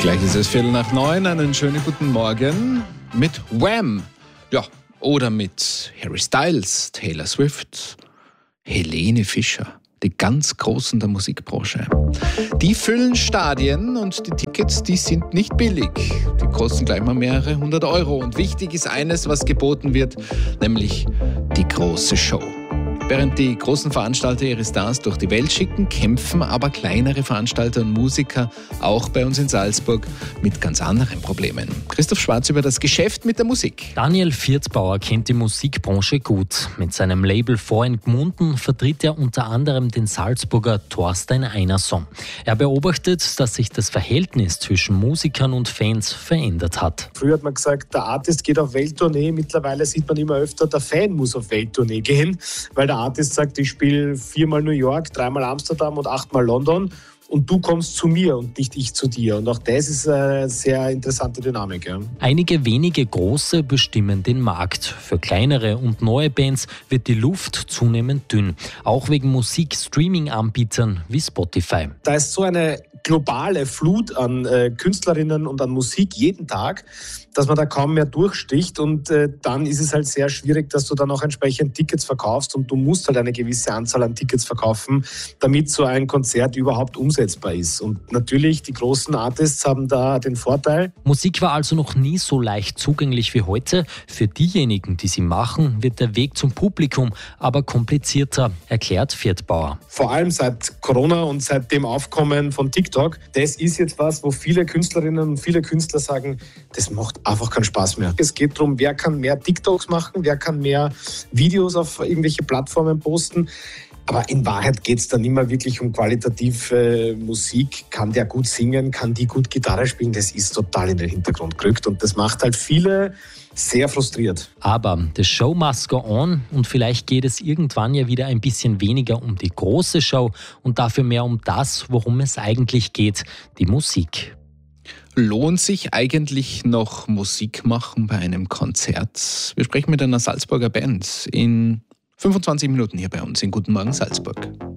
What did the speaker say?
Gleich ist es 8:45, einen schönen guten Morgen mit Wham! Ja, oder mit Harry Styles, Taylor Swift, Helene Fischer, die ganz Großen der Musikbranche. Die füllen Stadien und die Tickets, die sind nicht billig. Die kosten gleich mal mehrere 100 Euro. Und wichtig ist eines, was geboten wird, nämlich die große Show. Während die großen Veranstalter ihre Stars durch die Welt schicken, kämpfen aber kleinere Veranstalter und Musiker, auch bei uns in Salzburg, mit ganz anderen Problemen. Christoph Schwarz über das Geschäft mit der Musik. Daniel Viertbauer kennt die Musikbranche gut. Mit seinem Label Vor in Gmunden vertritt er unter anderem den Salzburger Thorstein Einerson. Er beobachtet, dass sich das Verhältnis zwischen Musikern und Fans verändert hat. Früher hat man gesagt, der Artist geht auf Welttournee. Mittlerweile sieht man immer öfter, der Fan muss auf Welttournee gehen, weil der Artist sagt, ich spiele 4-mal New York, 3-mal Amsterdam und 8-mal London und du kommst zu mir und nicht ich zu dir. Und auch das ist eine sehr interessante Dynamik. Ja. Einige wenige große bestimmen den Markt. Für kleinere und neue Bands wird die Luft zunehmend dünn. Auch wegen Musik-Streaming-Anbietern wie Spotify. Da ist so eine globale Flut an Künstlerinnen und an Musik jeden Tag, dass man da kaum mehr durchsticht und dann ist es halt sehr schwierig, dass du dann auch entsprechend Tickets verkaufst und du musst halt eine gewisse Anzahl an Tickets verkaufen, damit so ein Konzert überhaupt umsetzbar ist. Und natürlich, die großen Artists haben da den Vorteil. Musik war also noch nie so leicht zugänglich wie heute. Für diejenigen, die sie machen, wird der Weg zum Publikum aber komplizierter, erklärt Viertbauer. Vor allem seit Corona und seit dem Aufkommen von TikTok, das ist jetzt was, wo viele Künstlerinnen und viele Künstler sagen, das macht einfach keinen Spaß mehr. Es geht darum, wer kann mehr TikToks machen, wer kann mehr Videos auf irgendwelche Plattformen posten. Aber in Wahrheit geht es dann immer wirklich um qualitative Musik. Kann der gut singen, kann die gut Gitarre spielen? Das ist total in den Hintergrund gerückt und das macht halt viele sehr frustriert. Aber the show must go on und vielleicht geht es irgendwann ja wieder ein bisschen weniger um die große Show und dafür mehr um das, worum es eigentlich geht, die Musik. Lohnt sich eigentlich noch Musik machen bei einem Konzert? Wir sprechen mit einer Salzburger Band in 25 Minuten hier bei uns in Guten Morgen Salzburg.